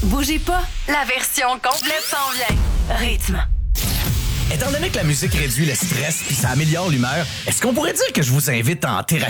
Bougez pas, la version complète s'en vient. Rythme. Étant donné que la musique réduit le stress puis ça améliore l'humeur, est-ce qu'on pourrait dire que je vous invite en thérapie?